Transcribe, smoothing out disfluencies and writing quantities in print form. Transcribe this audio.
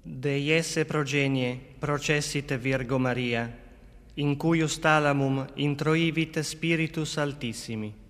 Dei esse progenie processite Virgo Maria, in cuius talamum introivit Spiritus Altissimi.